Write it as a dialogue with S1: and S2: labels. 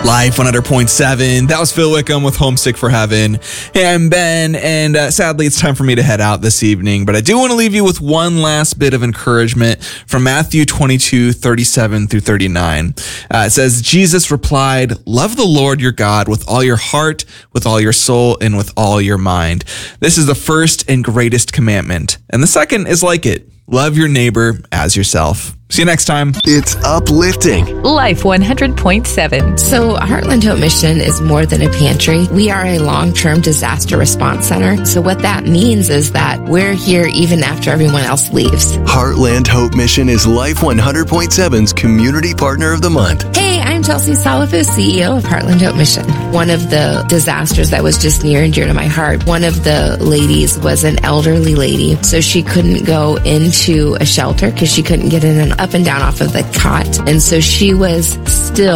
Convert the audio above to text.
S1: Life 100.7. That was Phil Wickham with Homesick for Heaven. Hey, I'm Ben, and sadly it's time for me to head out this evening, but I do want to leave you with one last bit of encouragement from Matthew 22:37-39. It says, Jesus replied, "Love the Lord your God with all your heart, with all your soul, and with all your mind. This is the first and greatest commandment. And the second is like it. Love your neighbor as yourself." See you next time.
S2: It's uplifting.
S3: Life 100.7.
S4: So Heartland Hope Mission is more than a pantry. We are a long-term disaster response center. So what that means is that we're here even after everyone else leaves.
S2: Heartland Hope Mission is Life 100.7's Community Partner of the Month.
S4: Hey, I'm Chelsea Salafo, CEO of Heartland Hope Mission. One of the disasters that was just near and dear to my heart, one of the ladies was an elderly lady. So she couldn't go into a shelter because she couldn't get in and up and down off of the cot. And so she was